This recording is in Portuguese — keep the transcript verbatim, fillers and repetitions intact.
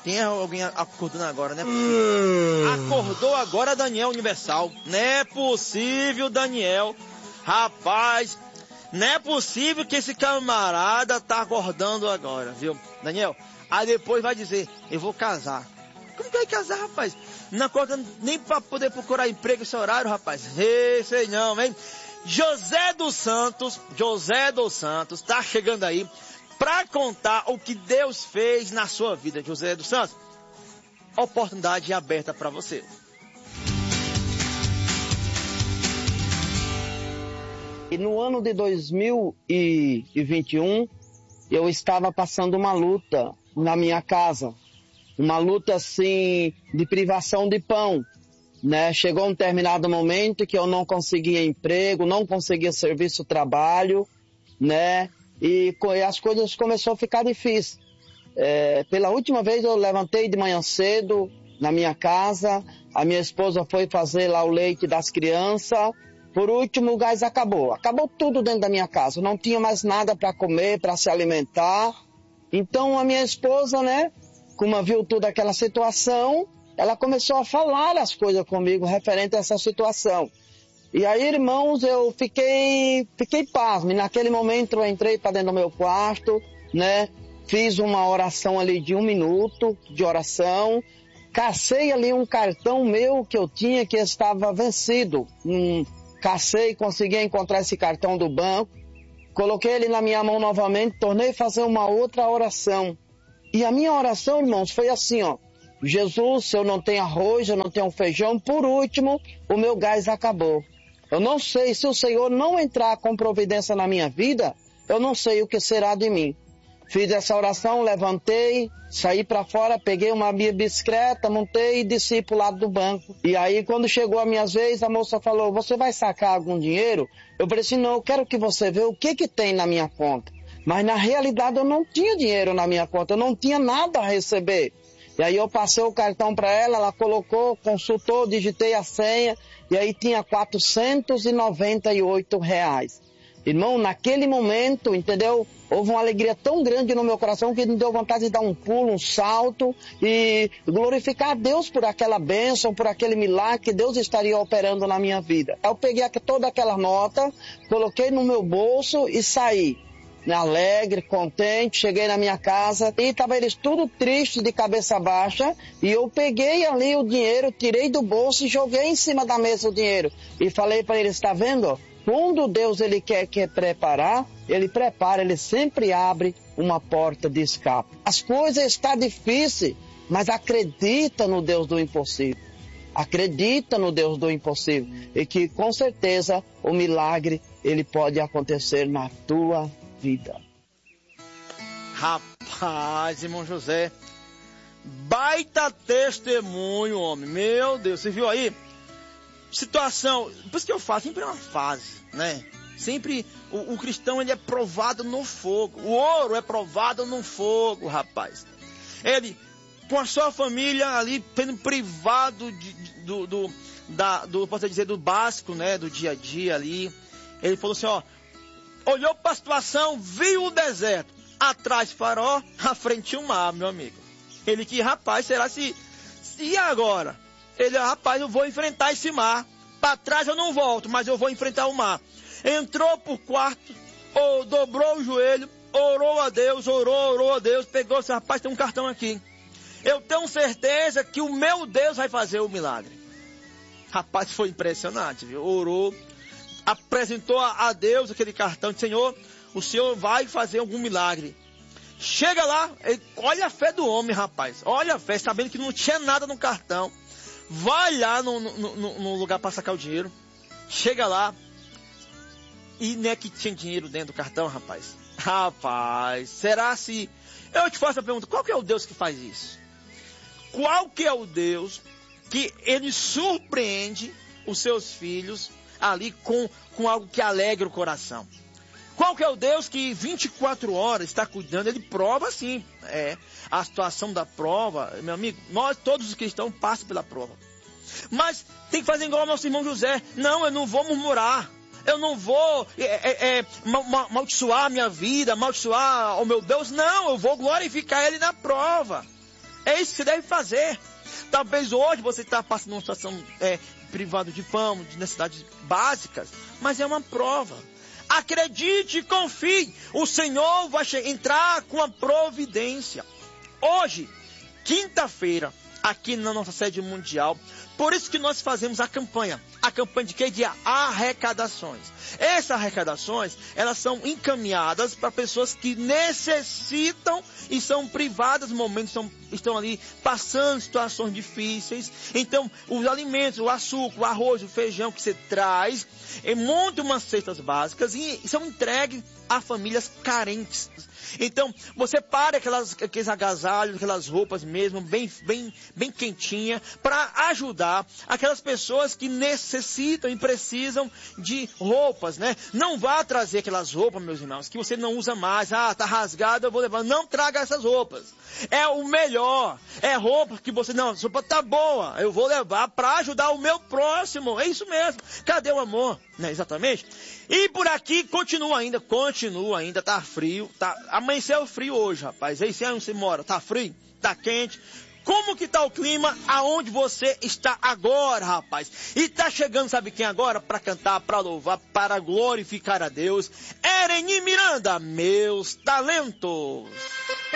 Tem alguém acordando agora, né? Hum. Acordou agora Daniel Universal. Não é possível, Daniel. Rapaz, não é possível que esse camarada tá acordando agora, viu? Daniel, aí depois vai dizer, eu vou casar. Como que vai casar, rapaz? Não acorda nem pra poder procurar emprego esse horário, rapaz. Ei, sei não, hein? José dos Santos, José dos Santos, tá chegando aí para contar o que Deus fez na sua vida. José dos Santos, oportunidade aberta para você. E no ano de dois mil e vinte e um, eu estava passando uma luta na minha casa. Uma luta, assim, de privação de pão, né? Chegou um determinado momento que eu não conseguia emprego, não conseguia serviço, trabalho, né? E as coisas começaram a ficar difíceis. É, pela última vez eu levantei de manhã cedo na minha casa, a minha esposa foi fazer lá o leite das crianças. Por último, o gás acabou. Acabou tudo dentro da minha casa. Não tinha mais nada para comer, para se alimentar. Então a minha esposa, né, como viu toda aquela situação, ela começou a falar as coisas comigo referente a essa situação. E aí, irmãos, eu fiquei, fiquei pasmo. E naquele momento eu entrei para dentro do meu quarto, né? Fiz uma oração ali de um minuto de oração. Cacei ali um cartão meu que eu tinha que estava vencido. Hum, cacei, consegui encontrar esse cartão do banco. Coloquei ele na minha mão novamente, tornei a fazer uma outra oração. E a minha oração, irmãos, foi assim, ó. Jesus, se eu não tenho arroz, eu não tenho feijão, por último, o meu gás acabou. Eu não sei, se o Senhor não entrar com providência na minha vida, eu não sei o que será de mim. Fiz essa oração, levantei, saí para fora, peguei uma minha bicicleta, montei e desci pro lado do banco. E aí, quando chegou a minha vez, a moça falou, você vai sacar algum dinheiro? Eu falei assim, não, eu quero que você veja o que que tem na minha conta. Mas na realidade eu não tinha dinheiro na minha conta, eu não tinha nada a receber. E aí eu passei o cartão para ela, ela colocou, consultou, digitei a senha, e aí tinha quatrocentos e noventa e oito reais. Irmão, naquele momento, entendeu? Houve uma alegria tão grande no meu coração que me deu vontade de dar um pulo, um salto e glorificar a Deus por aquela bênção, por aquele milagre que Deus estaria operando na minha vida. Eu peguei toda aquela nota, coloquei no meu bolso e saí. Alegre, contente, cheguei na minha casa e estavam eles tudo tristes, de cabeça baixa, e eu peguei ali o dinheiro, tirei do bolso e joguei em cima da mesa o dinheiro e falei para eles, está vendo? Quando Deus ele quer, quer preparar, ele prepara, ele sempre abre uma porta de escape. As coisas estão difíceis, mas acredita no Deus do impossível. Acredita no Deus do impossível e que com certeza o milagre ele pode acontecer na tua vida. Rapaz, irmão José, baita testemunho, homem. Meu Deus, você viu aí? Situação, por isso que eu falo, sempre é uma fase, né? Sempre o, o cristão ele é provado no fogo. O ouro é provado no fogo, rapaz. Ele, com a sua família ali, sendo privado de, de, do, do, da, do, posso dizer, do básico, né? Do dia a dia ali. Ele falou assim, ó, olhou para a situação, viu o deserto. Atrás farol, à frente o mar, meu amigo. Ele que, rapaz, será se... E agora? Ele, rapaz, eu vou enfrentar esse mar. Para trás eu não volto, mas eu vou enfrentar o mar. Entrou pro quarto, ou dobrou o joelho, orou a Deus, orou, orou a Deus, pegou esse rapaz, tem um cartão aqui. Eu tenho certeza que o meu Deus vai fazer o milagre. Rapaz, foi impressionante, viu? Orou, apresentou a Deus aquele cartão, disse, Senhor, o Senhor vai fazer algum milagre. Chega lá, ele, olha a fé do homem, rapaz. Olha a fé, sabendo que não tinha nada no cartão. Vai lá no, no, no, no lugar para sacar o dinheiro. Chega lá. E não é que tinha dinheiro dentro do cartão, rapaz. Rapaz, será se... Eu te faço a pergunta, qual que é o Deus que faz isso? Qual que é o Deus que ele surpreende os seus filhos ali com, com algo que alegra o coração? Qual que é o Deus que vinte e quatro horas está cuidando? Ele prova sim, é, a situação da prova, meu amigo, nós todos os cristãos passam pela prova. Mas tem que fazer igual o nosso irmão José. Não, eu não vou murmurar. Eu não vou é, é, é, mal, mal, amaldiçoar a minha vida, amaldiçoar o meu Deus. Não, eu vou glorificar Ele na prova. É isso que você deve fazer. Talvez hoje você está passando uma situação é, privada de pão, de necessidades básicas, mas é uma prova. Acredite e confie. O Senhor vai entrar com a providência. Hoje, quinta-feira, aqui na nossa sede mundial, por isso que nós fazemos a campanha. A campanha de quê? De arrecadações. Essas arrecadações, elas são encaminhadas para pessoas que necessitam e são privadas no momento, estão, estão ali passando situações difíceis. Então, os alimentos, o açúcar, o arroz, o feijão que você traz, monta umas cestas básicas e são entregues a famílias carentes. Então, você para aquelas, aqueles agasalhos, aquelas roupas mesmo, bem, bem, bem quentinha, para ajudar aquelas pessoas que necessitam e precisam de roupas, né? Não vá trazer aquelas roupas, meus irmãos, que você não usa mais. Ah, tá rasgado, eu vou levar. Não traga essas roupas. É o melhor. É roupa que você, não, a roupa tá boa, eu vou levar para ajudar o meu próximo. É isso mesmo. Cadê o amor? Não é exatamente? E por aqui continua ainda, continua ainda, tá frio, tá, amanheceu frio hoje, rapaz. Aí se você mora, tá frio, tá quente. Como que tá o clima aonde você está agora, rapaz? E tá chegando, sabe quem agora? Para cantar, para louvar, para glorificar a Deus. Ereni Miranda, meus talentos.